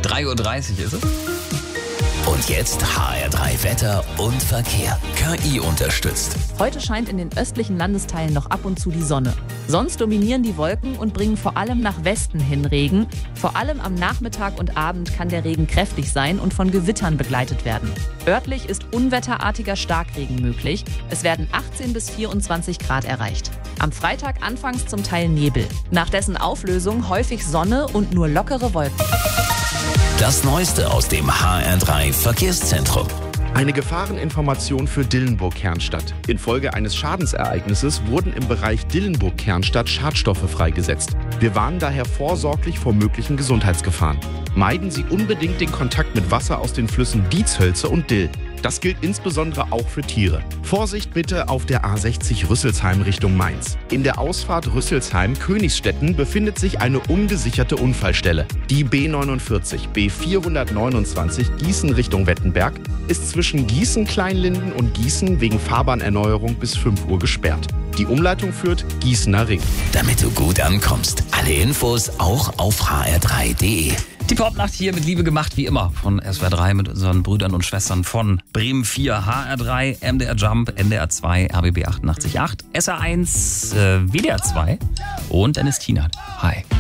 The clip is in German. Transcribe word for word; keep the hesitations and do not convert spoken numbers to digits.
drei Uhr dreißig ist es. Und jetzt H R drei Wetter und Verkehr. K I unterstützt. Heute scheint in den östlichen Landesteilen noch ab und zu die Sonne. Sonst dominieren die Wolken und bringen vor allem nach Westen hin Regen. Vor allem am Nachmittag und Abend kann der Regen kräftig sein und von Gewittern begleitet werden. Örtlich ist unwetterartiger Starkregen möglich. Es werden achtzehn bis vierundzwanzig Grad erreicht. Am Freitag anfangs zum Teil Nebel. Nach dessen Auflösung häufig Sonne und nur lockere Wolken. Das Neueste aus dem H R drei Verkehrszentrum. Eine Gefahreninformation für Dillenburg-Kernstadt. Infolge eines Schadensereignisses wurden im Bereich Dillenburg-Kernstadt Schadstoffe freigesetzt. Wir warnen daher vorsorglich vor möglichen Gesundheitsgefahren. Meiden Sie unbedingt den Kontakt mit Wasser aus den Flüssen Dietshölze und Dill. Das gilt insbesondere auch für Tiere. Vorsicht bitte auf der A sechzig Rüsselsheim Richtung Mainz. In der Ausfahrt Rüsselsheim-Königsstetten befindet sich eine ungesicherte Unfallstelle. Die B neunundvierzig B vierhundertneunundzwanzig Gießen Richtung Wettenberg ist zwischen Gießen-Kleinlinden und Gießen wegen Fahrbahnerneuerung bis fünf Uhr gesperrt. Die Umleitung führt Gießener Ring. Damit du gut ankommst. Alle Infos auch auf h r drei punkt d e. Die Popnacht hier mit Liebe gemacht, wie immer, von S W R drei mit unseren Brüdern und Schwestern von Bremen vier, H R drei, M D R Jump, N D R zwei, R B B achtundachtzig Komma acht, S R eins, äh, W D R zwei und Dennis Tienert. Hi.